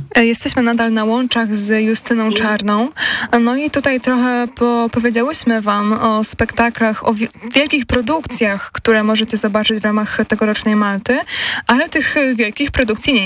Jesteśmy nadal na łączach z Justyną Czarną. No i tutaj trochę powiedziałyśmy wam o spektaklach, o wielkich produkcjach, które możecie zobaczyć w ramach tegorocznej Malty, ale tych wielkich produkcji nie